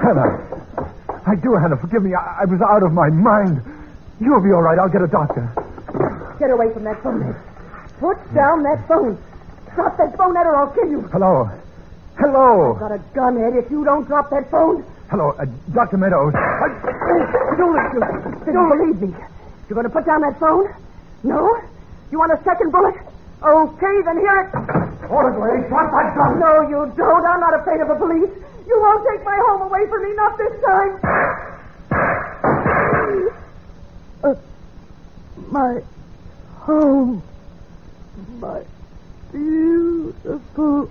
Hannah. I do, Hannah. Forgive me. I was out of my mind. You'll be all right. I'll get a doctor. Get away from that phone. Put down that phone. Drop that phone, Ed, or I'll kill you. Hello. Hello. I've got a gun, Ed. If you don't drop that phone... Hello, Dr. Meadows. Don't believe me. You're going to put down that phone? No? You want a second bullet? Okay, then here it... Hold it, lady. Drop that gun. No, you don't. I'm not afraid of the police. You won't take my home away from me, not this time. My home. My beautiful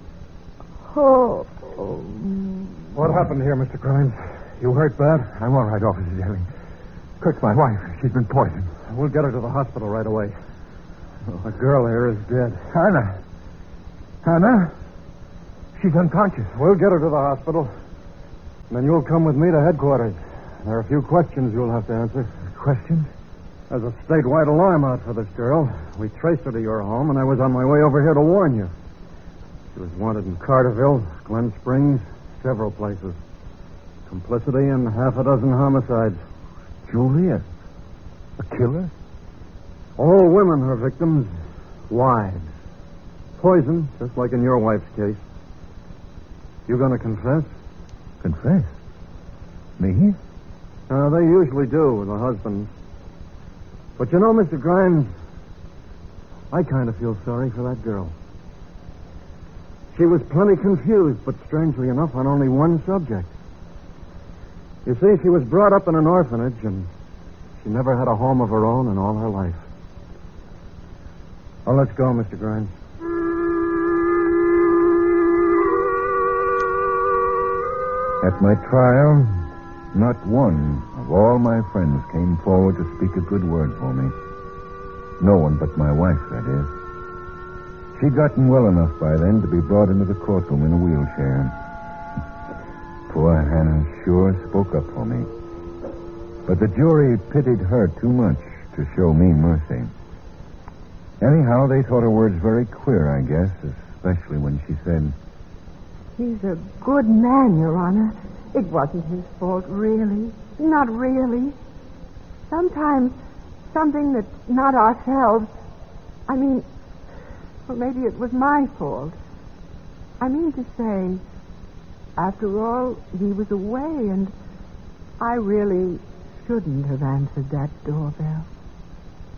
home. What happened here, Mr. Grimes? You hurt bad? I'm all right, Officer Daly. Kirk's my wife. She's been poisoned. We'll get her to the hospital right away. The girl here is dead. Hannah? Hannah? She's unconscious. We'll get her to the hospital. And then you'll come with me to headquarters. There are a few questions you'll have to answer. Questions? There's a statewide alarm out for this girl. We traced her to your home, and I was on my way over here to warn you. She was wanted in Carterville, Glen Springs, several places. Complicity in half a dozen homicides. Julia? A killer? All women are victims. Wives. Poison, just like in your wife's case. You going to confess? Confess? Me? They usually do with the husbands. But you know, Mr. Grimes, I kind of feel sorry for that girl. She was plenty confused, but strangely enough, on only one subject. You see, she was brought up in an orphanage, and she never had a home of her own in all her life. Oh, let's go, Mr. Grimes. At my trial, not one of all my friends came forward to speak a good word for me. No one but my wife, that is. She'd gotten well enough by then to be brought into the courtroom in a wheelchair. Poor Hannah sure spoke up for me. But the jury pitied her too much to show me mercy. Anyhow, they thought her words very queer, I guess, especially when she said, He's a good man, Your Honor. It wasn't his fault, really. Not really. Sometimes something that's not ourselves. I mean, well, maybe it was my fault. I mean to say, after all, he was away, and I really shouldn't have answered that doorbell.